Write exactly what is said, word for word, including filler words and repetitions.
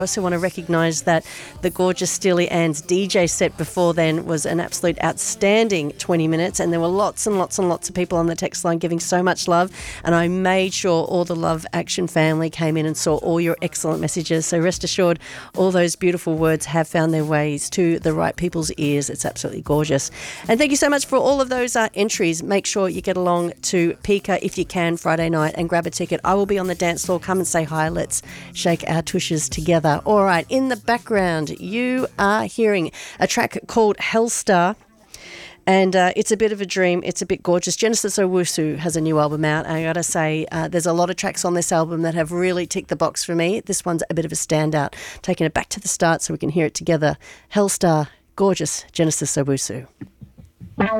I also want to recognise that the gorgeous Steely Ann's D J set before then was an absolute outstanding twenty minutes, and there were lots and lots and lots of people on the text line giving so much love, and I made sure all the Love Action family came in and saw all your excellent messages. So rest assured, all those beautiful words have found their ways to the right people's ears. It's absolutely gorgeous. And thank you so much for all of those uh, entries. Make sure you get along to Pika if you can Friday night and grab a ticket. I will be on the dance floor. Come and say hi. Let's shake our tushes together. All right, in the background, you are hearing a track called Hellstar, and uh, it's a bit of a dream. It's a bit gorgeous. Genesis Owusu has a new album out. I got to say, uh, there's a lot of tracks on this album that have really ticked the box for me. This one's a bit of a standout. Taking it back to the start so we can hear it together. Hellstar, gorgeous, Genesis Owusu.